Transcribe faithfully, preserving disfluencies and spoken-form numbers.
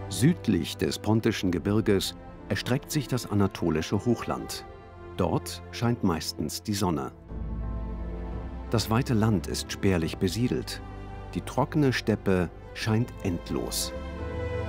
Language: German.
Südlich des Pontischen Gebirges erstreckt sich das anatolische Hochland. Dort scheint meistens die Sonne. Das weite Land ist spärlich besiedelt. Die trockene Steppe scheint endlos.